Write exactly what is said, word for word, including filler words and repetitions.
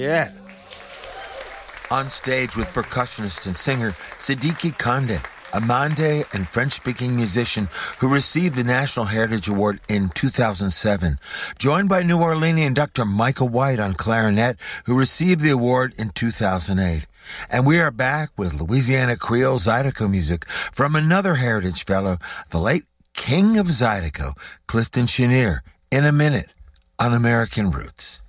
Yeah. On stage with percussionist and singer Siddiqui Kande, a Mande and French-speaking musician who received the National Heritage Award in two thousand seven, joined by New Orleanian Doctor Michael White on clarinet, who received the award in two thousand eight. And we are back with Louisiana Creole Zydeco music from another Heritage Fellow, the late King of Zydeco, Clifton Chenier, in a minute on American Roots.